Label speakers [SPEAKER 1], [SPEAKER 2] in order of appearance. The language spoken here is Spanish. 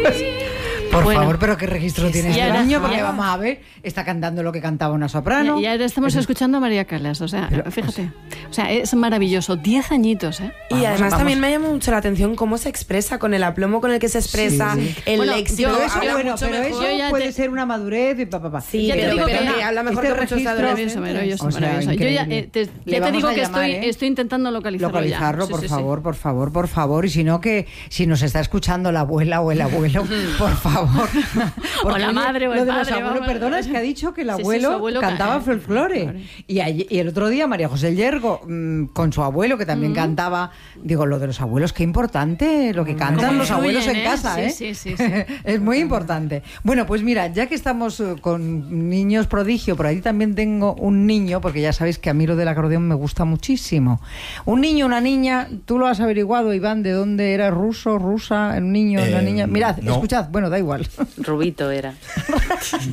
[SPEAKER 1] Por favor, pero ¿qué registro tiene este niño? Porque
[SPEAKER 2] ya.
[SPEAKER 1] vamos a ver, está cantando lo que cantaba una soprano.
[SPEAKER 2] Y ahora estamos escuchando a María Callas, o sea, pero, fíjate. O sea, es maravilloso, 10 añitos, ¿eh?
[SPEAKER 3] Y además también me llama mucho la atención cómo se expresa, con el aplomo con el que se expresa, el léxico.
[SPEAKER 1] Pero eso puede ser una madurez y papá.
[SPEAKER 3] Sí, pero que habla mejor que muchos adolescentes.
[SPEAKER 2] Maravilloso. Yo ya te digo que estoy intentando localizarlo
[SPEAKER 1] ya. Por favor. Y si no, que si nos está escuchando la abuela o el abuelo, por favor.
[SPEAKER 2] O la madre o el padre.
[SPEAKER 1] Perdona, es que ha dicho que el abuelo cantaba folclore. Y el otro día María José Yergo, con su abuelo, que también cantaba, digo, lo de los abuelos, qué importante lo que cantan los abuelos en casa, ¿eh?
[SPEAKER 2] Sí.
[SPEAKER 1] Es muy importante. Bueno, pues mira, ya que estamos con niños prodigio, por ahí también tengo un niño, porque ya sabéis que a mí lo del acordeón me gusta muchísimo. Un niño, una niña, tú lo has averiguado, Iván, ¿de dónde era? ¿Ruso, rusa? ¿Un niño, una niña? Mirad, escuchad, bueno, da igual.
[SPEAKER 4] Rubito era.